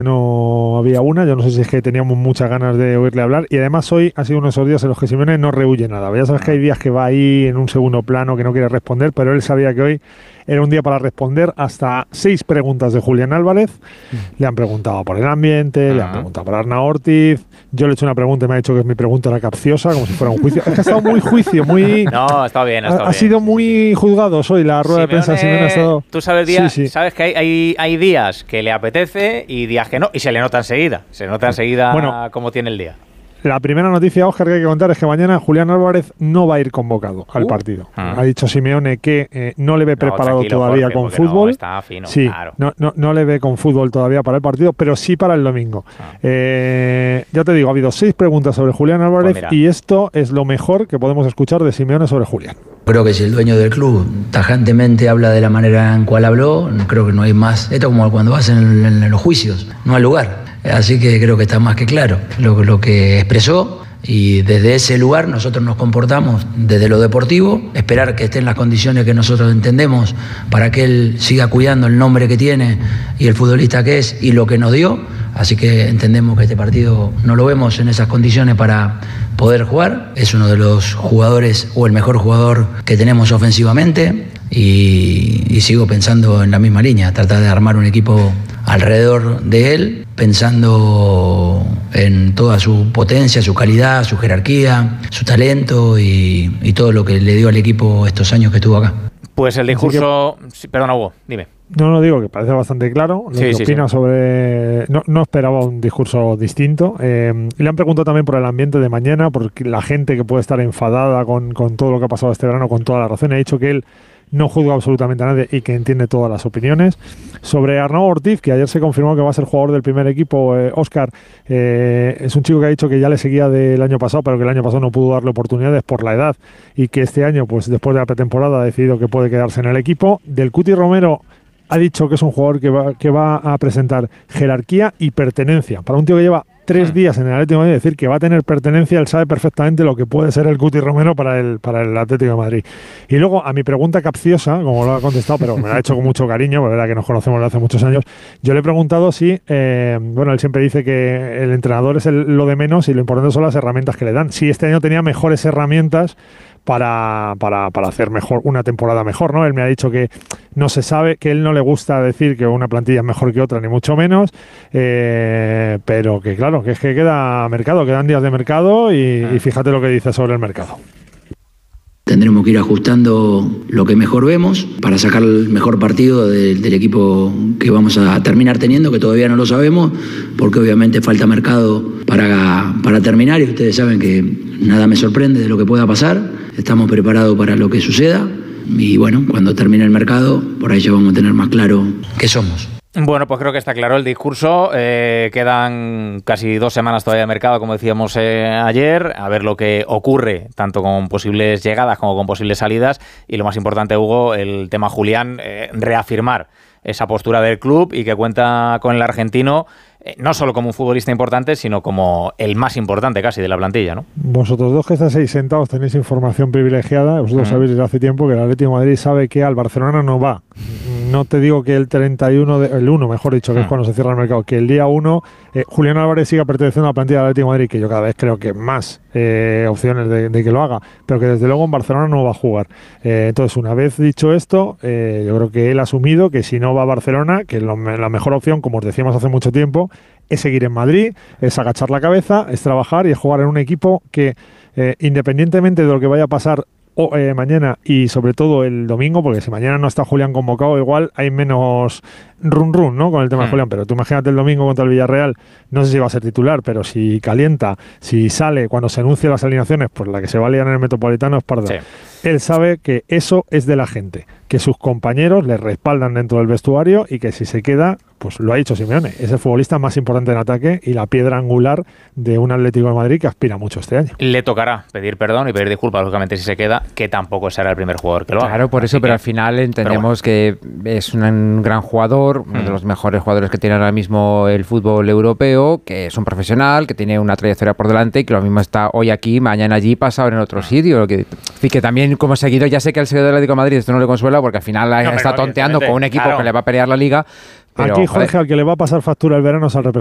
no había una. Yo no sé si es que teníamos muchas ganas de oírle hablar, y además hoy ha sido uno de esos días en los que Simeone no rehuye nada. Ya sabes que hay días que va ahí en un segundo plano, que no quiere responder, pero él sabía que hoy era un día para responder hasta 6 preguntas de Julián Álvarez. Le han preguntado por el ambiente, le han preguntado por Arnau Ortiz. Yo le he hecho una pregunta y me ha dicho que mi pregunta era capciosa, como si fuera un juicio. Es que ha estado muy juicio, muy... No, está bien, ha sido muy juzgado hoy la rueda de prensa. Simeone ha estado... Tú sabes, sabes que hay días que le apetece y días que no, y se le nota enseguida. Se nota enseguida cómo tiene el día. La primera noticia, Óscar, que hay que contar es que mañana Julián Álvarez no va a ir convocado al partido. Ha dicho Simeone que no le ve preparado todavía Jorge, con fútbol. No, está fino, sí, claro. no le ve con fútbol todavía para el partido, pero sí para el domingo. Ya te digo, ha habido 6 preguntas sobre Julián Álvarez, pues y esto es lo mejor que podemos escuchar de Simeone sobre Julián. Creo que si el dueño del club tajantemente habla de la manera en cual habló, creo que no hay más. Esto es como cuando vas en los juicios, no hay lugar. Así que creo que está más que claro lo que expresó, y desde ese lugar nosotros nos comportamos desde lo deportivo, esperar que esté en las condiciones que nosotros entendemos para que él siga cuidando el nombre que tiene y el futbolista que es y lo que nos dio. Así que entendemos que este partido no lo vemos en esas condiciones para poder jugar. Es uno de los jugadores o el mejor jugador que tenemos ofensivamente, y sigo pensando en la misma línea, tratar de armar un equipo alrededor de él, pensando en toda su potencia, su calidad, su jerarquía, su talento y todo lo que le dio al equipo estos años que estuvo acá. Pues el discurso... Perdona, Hugo, dime. No, digo que parece bastante claro lo que opina sobre... No esperaba un discurso distinto. Y le han preguntado también por el ambiente de mañana, por la gente que puede estar enfadada con todo lo que ha pasado este verano, con toda la razón. Ha dicho que él no juzga absolutamente a nadie y que entiende todas las opiniones. Sobre Arnau Ortiz, que ayer se confirmó que va a ser jugador del primer equipo, Óscar, es un chico que ha dicho que ya le seguía del año pasado, pero que el año pasado no pudo darle oportunidades por la edad, y que este año, pues después de la pretemporada, ha decidido que puede quedarse en el equipo. Del Cuti Romero ha dicho que es un jugador que va a presentar jerarquía y pertenencia. Para un tío que lleva 3 días en el Atlético de Madrid, decir que va a tener pertenencia, él sabe perfectamente lo que puede ser el Cuti Romero para el Atlético de Madrid. Y luego, a mi pregunta capciosa, como lo ha contestado, pero me la ha hecho con mucho cariño, porque es verdad que nos conocemos desde hace muchos años, yo le he preguntado si, él siempre dice que el entrenador es lo de menos y lo importante son las herramientas que le dan. Si este año tenía mejores herramientas para hacer mejor una temporada mejor, ¿no? Él me ha dicho que no se sabe, que él no le gusta decir que una plantilla es mejor que otra, ni mucho menos, pero que claro, que es que queda mercado, quedan días de mercado y fíjate lo que dice sobre el mercado. Tendremos que ir ajustando lo que mejor vemos para sacar el mejor partido del equipo que vamos a terminar teniendo, que todavía no lo sabemos, porque obviamente falta mercado para terminar, y ustedes saben que nada me sorprende de lo que pueda pasar. Estamos preparados para lo que suceda, y bueno, cuando termine el mercado, por ahí ya vamos a tener más claro qué somos. Bueno, pues creo que está claro el discurso. Quedan casi 2 semanas todavía de mercado, como decíamos ayer, a ver lo que ocurre, tanto con posibles llegadas como con posibles salidas. Y lo más importante, Hugo, el tema Julián, reafirmar esa postura del club y que cuenta con el argentino, no solo como un futbolista importante, sino como el más importante casi de la plantilla, ¿no? Vosotros dos que estáis ahí sentados tenéis información privilegiada. Vosotros sabéis desde hace tiempo que el Atlético de Madrid sabe que al Barcelona no va. No te digo que el 1, mejor dicho, que es cuando se cierra el mercado, que el día 1 Julián Álvarez siga perteneciendo a la plantilla del Atlético de Madrid, que yo cada vez creo que más opciones de que lo haga, pero que desde luego en Barcelona no va a jugar. Entonces, una vez dicho esto, yo creo que él ha asumido que si no va a Barcelona, que la mejor opción, como os decíamos hace mucho tiempo, es seguir en Madrid, es agachar la cabeza, es trabajar y es jugar en un equipo que, independientemente de lo que vaya a pasar mañana y sobre todo el domingo, porque si mañana no está Julián convocado, igual hay menos run, ¿no? Con el tema de Julián, pero tú imagínate el domingo contra el Villarreal, no sé si va a ser titular, pero si calienta, si sale, cuando se anuncien las alineaciones, pues la que se va a liar en el Metropolitano es parda. Sí. Él sabe que eso es de la gente, que sus compañeros le respaldan dentro del vestuario y que si se queda, pues lo ha dicho Simeone, es el futbolista más importante en ataque y la piedra angular de un Atlético de Madrid que aspira mucho este año. Le tocará pedir perdón y pedir disculpas, lógicamente, si se queda, que tampoco será el primer jugador que lo haga. Claro, por eso, pero al final entendemos que es un gran jugador, uno de los mejores jugadores que tiene ahora mismo el fútbol europeo, que es un profesional, que tiene una trayectoria por delante y que lo mismo está hoy aquí, mañana allí, pasado en otro sitio. Que también como seguidor, ya sé que al seguidor del Atlético de Madrid esto no le consuela porque al final está tonteando con un equipo que le va a pelear la Liga, Aquí, Jorge, al que le va a pasar factura el verano es al representante.